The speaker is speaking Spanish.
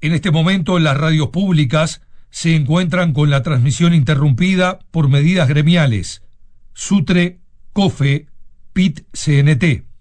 En este momento las radios públicas se encuentran con la transmisión interrumpida por medidas gremiales. SUTRE, COFE, PIT, CNT.